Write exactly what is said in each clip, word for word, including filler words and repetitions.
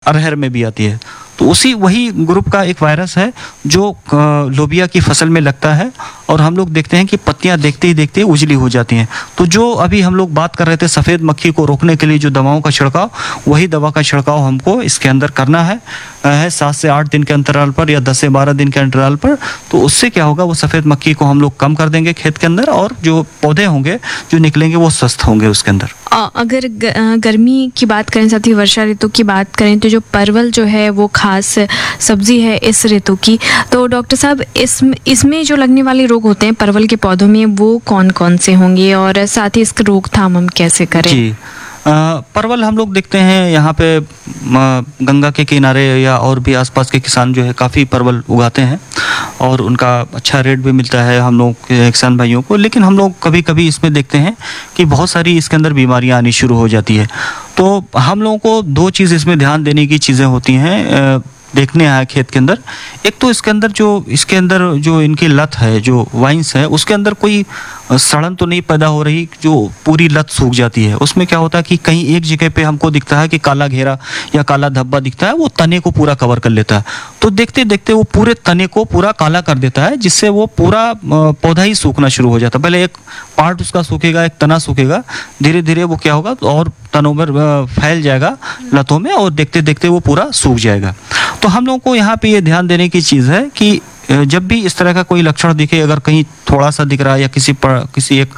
अरहर में भी आती है। तो उसी वही ग्रुप का एक वायरस है जो लोबिया की फसल में लगता है और हम लोग देखते हैं कि पत्तियां देखते ही देखते उजली हो जाती हैं। तो जो अभी हम लोग बात कर रहे थे सफ़ेद मक्खी को रोकने के लिए जो दवाओं का छिड़काव, वही दवा का छिड़काव हमको इसके अंदर करना है है सात से आठ दिन के अंतराल पर या दस से बारह दिन के अंतराल पर। तो उससे क्या होगा, वो सफ़ेद मक्खी को हम लोग कम कर देंगे खेत के अंदर और जो पौधे होंगे जो निकलेंगे वो स्वस्थ होंगे उसके अंदर। अगर गर्मी की बात करें, साथ ही वर्षा ऋतु की बात करें, तो जो परवल जो है वो खास सब्जी है इस ऋतु की। तो डॉक्टर साहब, इस इसमें जो लगने वाले रोग होते हैं परवल के पौधों में, वो कौन कौन से होंगे और साथ ही इसका रोकथाम हम कैसे करें? जी, आ, परवल हम लोग देखते हैं यहाँ पे गंगा के किनारे या और भी आसपास के किसान जो है काफ़ी परवल उगाते हैं और उनका अच्छा रेट भी मिलता है हम लोग के किसान भाइयों को। लेकिन हम लोग कभी कभी इसमें देखते हैं कि बहुत सारी इसके अंदर बीमारियाँ आनी शुरू हो जाती है। तो हम लोगों को दो चीज़ इसमें ध्यान देने की चीज़ें होती हैं देखने आया खेत के अंदर। एक तो इसके अंदर जो इसके अंदर जो इनकी लत है, जो वाइन्स है, उसके अंदर कोई सड़न तो नहीं पैदा हो रही जो पूरी लत सूख जाती है। उसमें क्या होता है कि कहीं एक जगह पे हमको दिखता है कि काला घेरा या काला धब्बा दिखता है, वो तने को पूरा कवर कर लेता है। तो देखते देखते वो पूरे तने को पूरा काला कर देता है, जिससे वो पूरा पौधा ही सूखना शुरू हो जाता है। पहले एक पार्ट उसका सूखेगा, एक तना सूखेगा, धीरे धीरे वो क्या होगा और तनों में फैल जाएगा लतों में और देखते देखते वो पूरा सूख जाएगा। तो हम लोगों को यहाँ पे ये ध्यान देने की चीज़ है कि जब भी इस तरह का कोई लक्षण दिखे, अगर कहीं थोड़ा सा दिख रहा है या किसी पर किसी एक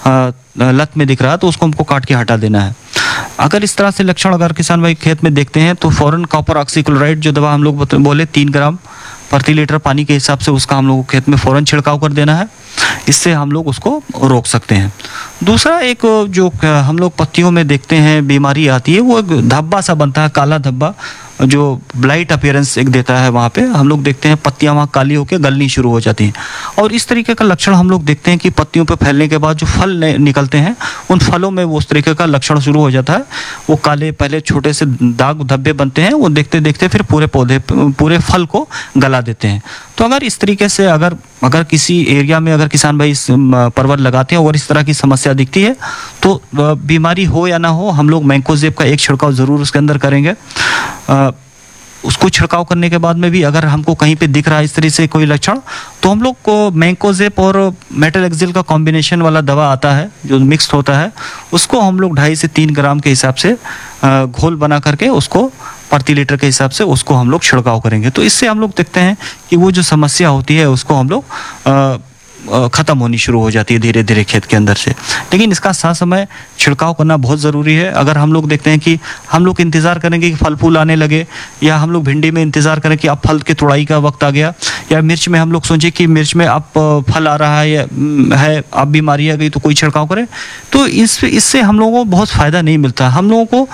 लत में दिख रहा है, तो उसको हमको काट के हटा देना है। अगर इस तरह से लक्षण अगर किसान भाई खेत में देखते हैं तो फौरन कॉपर ऑक्सीक्लोराइड जो दवा हम लोग बोले तीन ग्राम प्रति लीटर पानी के हिसाब से उसका हम लोग को खेत में फौरन छिड़काव कर देना है। इससे हम लोग उसको रोक सकते हैं। दूसरा एक जो हम लोग पत्तियों में देखते हैं बीमारी आती है, वो एक धब्बा सा बनता है, काला धब्बा जो ब्लाइट अपीयरेंस एक देता है। वहाँ पे हम लोग देखते हैं पत्तियाँ वहाँ काली होकर गलनी शुरू हो जाती हैं। और इस तरीके का लक्षण हम लोग देखते हैं कि पत्तियों पे फैलने के बाद जो फल निकलते हैं उन फलों में वो उस तरीके का लक्षण शुरू हो जाता है। वो काले पहले छोटे से दाग धब्बे बनते हैं, वो देखते देखते फिर पूरे पौधे पूरे फल को गला देते हैं। तो अगर इस तरीके से अगर अगर किसी एरिया में अगर किसान भाई परवल लगाते हैं और इस तरह की समस्या दिखती है, तो बीमारी हो या ना हो, हम लोग मैंकोजेब का एक छिड़काव ज़रूर उसके अंदर करेंगे। आ, उसको छिड़काव करने के बाद में भी अगर हमको कहीं पे दिख रहा है इस तरह से कोई लक्षण, तो हम लोग को मैंकोजेब और मेटलएक्सिल का कॉम्बिनेशन वाला दवा आता है जो मिक्स होता है, उसको हम लोग ढाई से तीन ग्राम के हिसाब से घोल बना करके उसको प्रति लीटर के हिसाब से उसको हम लोग छिड़काव करेंगे। तो इससे हम लोग देखते हैं कि वो जो समस्या होती है उसको हम लोग ख़त्म होनी शुरू हो जाती है धीरे धीरे खेत के अंदर से। लेकिन इसका साथ समय छिड़काव करना बहुत ज़रूरी है। अगर हम लोग देखते हैं कि हम लोग इंतज़ार करेंगे कि फल फूल आने लगे, या हम लोग भिंडी में इंतज़ार करें कि अब फल की तुड़ाई का वक्त आ गया, या मिर्च में हम लोग सोचें कि मिर्च में अब फल आ रहा है या है अब बीमारी आ गई तो कोई छिड़काव करें, तो इस इससे हम लोगों को बहुत फ़ायदा नहीं मिलता। हम लोगों को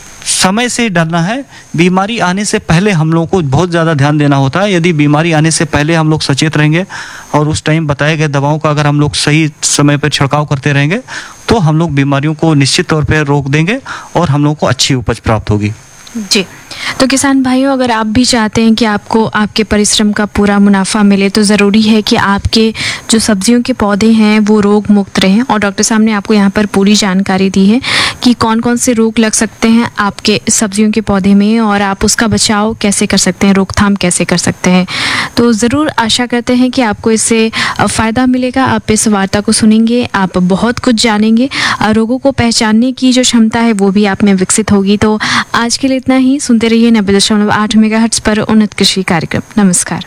समय से डरना है। बीमारी आने से पहले हम लोगों को बहुत ज़्यादा ध्यान देना होता है। यदि बीमारी आने से पहले हम लोग सचेत रहेंगे और उस टाइम बताए गए दवाओं का अगर हम लोग सही समय पर छिड़काव करते रहेंगे, तो हम लोग बीमारियों को निश्चित तौर पर रोक देंगे और हम लोगों को अच्छी उपज प्राप्त होगी। जी, तो किसान भाइयों, अगर आप भी चाहते हैं कि आपको आपके परिश्रम का पूरा मुनाफा मिले, तो ज़रूरी है कि आपके जो सब्जियों के पौधे हैं वो रोग मुक्त रहें। और डॉक्टर साहब ने आपको यहाँ पर पूरी जानकारी दी है कि कौन कौन से रोग लग सकते हैं आपके सब्जियों के पौधे में और आप उसका बचाव कैसे कर सकते हैं, रोकथाम कैसे कर सकते हैं। तो ज़रूर आशा करते हैं कि आपको इससे फ़ायदा मिलेगा। आप इस वार्ता को सुनेंगे, आप बहुत कुछ जानेंगे, रोगों को पहचानने की जो क्षमता है वो भी आप में विकसित होगी। तो आज के लिए इतना ही। सुनते रहिए नब्बे दशमलव आठ मेगाहर्ट्ज पर उन्नत कृषि कार्यक्रम। नमस्कार।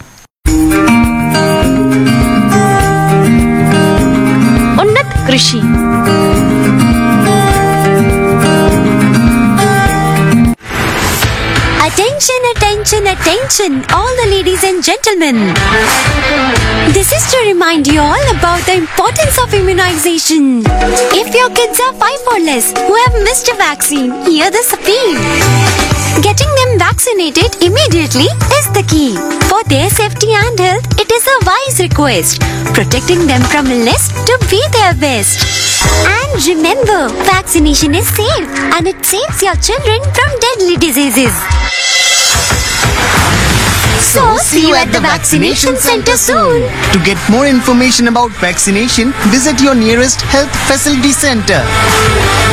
उन्नत कृषि। Attention, attention, attention, all the ladies and gentlemen. This is to remind you all about the importance of immunization. If your kids are five or less who have missed a vaccine, hear this appeal. Getting them vaccinated immediately is the key. For their safety and health, it is a wise request. Protecting them from illness to be their best. And remember, vaccination is safe and it saves your children from deadly diseases. So, see you at the vaccination center soon. To get more information about vaccination, visit your nearest health facility center.